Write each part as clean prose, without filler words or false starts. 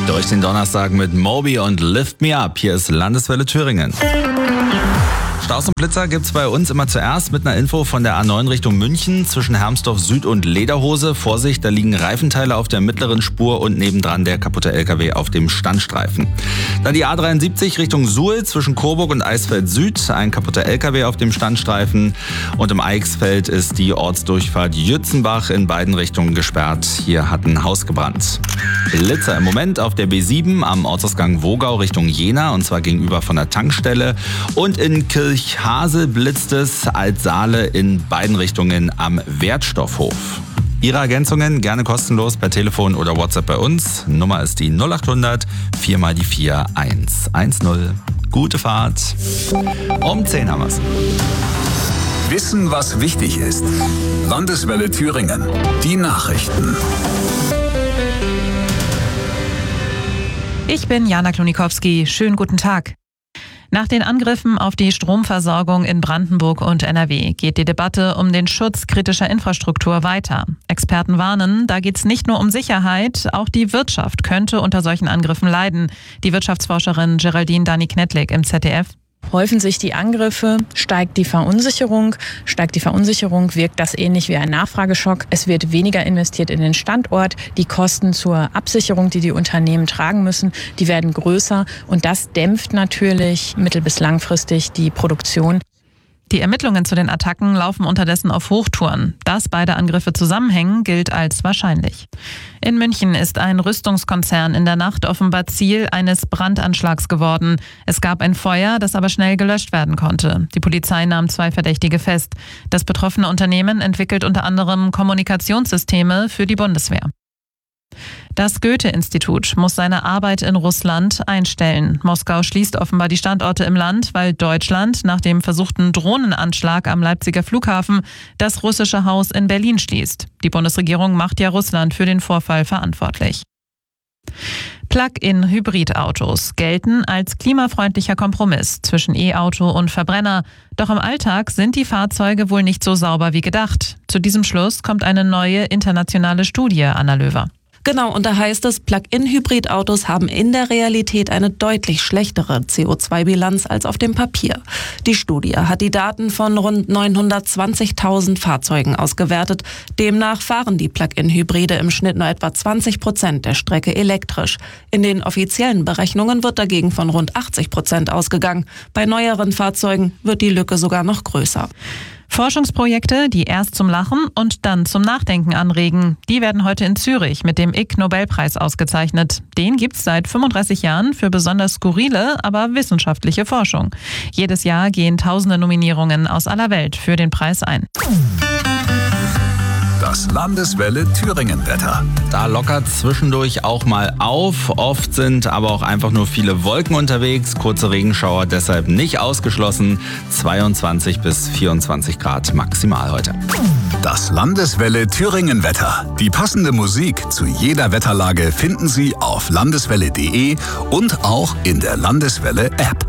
Durch den Donnerstag mit Moby und Lift Me Up. Hier ist Landeswelle Thüringen. Staus und Blitzer gibt's bei uns immer zuerst mit einer Info von der A9 Richtung München zwischen Hermsdorf Süd und Lederhose. Vorsicht, da liegen Reifenteile auf der mittleren Spur und nebendran der kaputte LKW auf dem Standstreifen. Dann die A73 Richtung Suhl zwischen Coburg und Eisfeld Süd. Ein kaputter LKW auf dem Standstreifen. Und im Eichsfeld ist die Ortsdurchfahrt Jützenbach in beiden Richtungen gesperrt. Hier hat ein Haus gebrannt. Blitzer im Moment auf der B7 am Ortsausgang Wogau Richtung Jena, und zwar gegenüber von der Tankstelle. Und in Kirchhasel blitzt es als Saale in beiden Richtungen am Wertstoffhof. Ihre Ergänzungen gerne kostenlos per Telefon oder WhatsApp bei uns. Nummer ist die 0800 4 mal die 4 110. Gute Fahrt. Um 10 haben wir's. Wissen, was wichtig ist. Landeswelle Thüringen. Die Nachrichten. Ich bin Jana Klonikowski. Schönen guten Tag. Nach den Angriffen auf die Stromversorgung in Brandenburg und NRW geht die Debatte um den Schutz kritischer Infrastruktur weiter. Experten warnen, da geht es nicht nur um Sicherheit, auch die Wirtschaft könnte unter solchen Angriffen leiden. Die Wirtschaftsforscherin Geraldine Dani-Knetlik im ZDF. Häufen sich die Angriffe, steigt die Verunsicherung. Steigt die Verunsicherung, wirkt das ähnlich wie ein Nachfrageschock. Es wird weniger investiert in den Standort. Die Kosten zur Absicherung, die die Unternehmen tragen müssen, die werden größer. Und das dämpft natürlich mittel- bis langfristig die Produktion. Die Ermittlungen zu den Attacken laufen unterdessen auf Hochtouren. Dass beide Angriffe zusammenhängen, gilt als wahrscheinlich. In München ist ein Rüstungskonzern in der Nacht offenbar Ziel eines Brandanschlags geworden. Es gab ein Feuer, das aber schnell gelöscht werden konnte. Die Polizei nahm 2 Verdächtige fest. Das betroffene Unternehmen entwickelt unter anderem Kommunikationssysteme für die Bundeswehr. Das Goethe-Institut muss seine Arbeit in Russland einstellen. Moskau schließt offenbar die Standorte im Land, weil Deutschland nach dem versuchten Drohnenanschlag am Leipziger Flughafen das russische Haus in Berlin schließt. Die Bundesregierung macht ja Russland für den Vorfall verantwortlich. Plug-in-Hybridautos gelten als klimafreundlicher Kompromiss zwischen E-Auto und Verbrenner. Doch im Alltag sind die Fahrzeuge wohl nicht so sauber wie gedacht. Zu diesem Schluss kommt eine neue internationale Studie, Anna Löwer. Genau, und da heißt es, Plug-in-Hybridautos haben in der Realität eine deutlich schlechtere CO2-Bilanz als auf dem Papier. Die Studie hat die Daten von rund 920.000 Fahrzeugen ausgewertet. Demnach fahren die Plug-in-Hybride im Schnitt nur etwa 20% der Strecke elektrisch. In den offiziellen Berechnungen wird dagegen von rund 80% ausgegangen. Bei neueren Fahrzeugen wird die Lücke sogar noch größer. Forschungsprojekte, die erst zum Lachen und dann zum Nachdenken anregen, die werden heute in Zürich mit dem Ig-Nobelpreis ausgezeichnet. Den gibt's seit 35 Jahren für besonders skurrile, aber wissenschaftliche Forschung. Jedes Jahr gehen tausende Nominierungen aus aller Welt für den Preis ein. Das Landeswelle Thüringen-Wetter. Da lockert zwischendurch auch mal auf. Oft sind aber auch einfach nur viele Wolken unterwegs. Kurze Regenschauer deshalb nicht ausgeschlossen. 22 bis 24 Grad maximal heute. Das Landeswelle Thüringen-Wetter. Die passende Musik zu jeder Wetterlage finden Sie auf landeswelle.de und auch in der Landeswelle-App.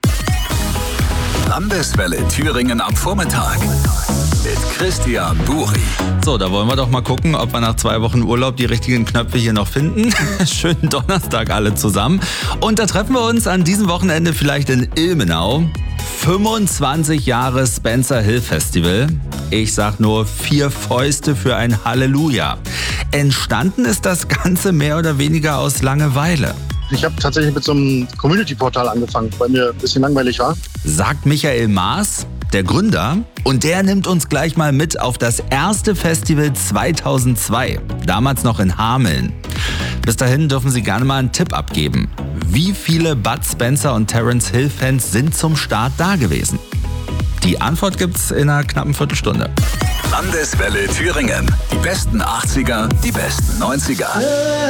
Landeswelle Thüringen am Vormittag mit Christian Buri. So, da wollen wir doch mal gucken, ob wir nach 2 Wochen Urlaub die richtigen Knöpfe hier noch finden. Schönen Donnerstag alle zusammen. Und da treffen wir uns an diesem Wochenende vielleicht in Ilmenau. 25 Jahre Spencer Hill Festival. Ich sag nur 4 Fäuste für ein Halleluja. Entstanden ist das Ganze mehr oder weniger aus Langeweile. Ich habe tatsächlich mit so einem Community-Portal angefangen, weil mir ein bisschen langweilig war. Sagt Michael Maas, der Gründer. Und der nimmt uns gleich mal mit auf das erste Festival 2002. Damals noch in Hameln. Bis dahin dürfen Sie gerne mal einen Tipp abgeben. Wie viele Bud Spencer und Terence Hill Fans sind zum Start da gewesen? Die Antwort gibt's in einer knappen Viertelstunde. Landeswelle Thüringen. Die besten 80er, die besten 90er.